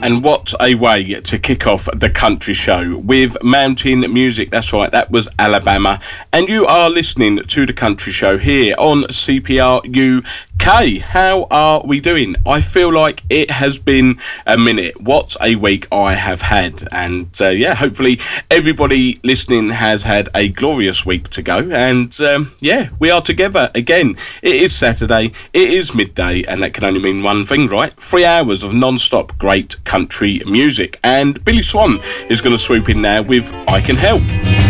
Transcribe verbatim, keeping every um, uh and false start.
And what a way to kick off the country show with mountain music. That's right, that was Alabama. And you are listening to the country show here on C P R U K. How are we doing? I feel like it has been a minute. What a week I have had. And uh, yeah, hopefully everybody listening has had a glorious week to go. And um, yeah, we are together again. It is Saturday, it is midday, and that can only mean one thing, right? Three hours of non-stop great country music. And Billy Swan is going to swoop in now with I Can Help.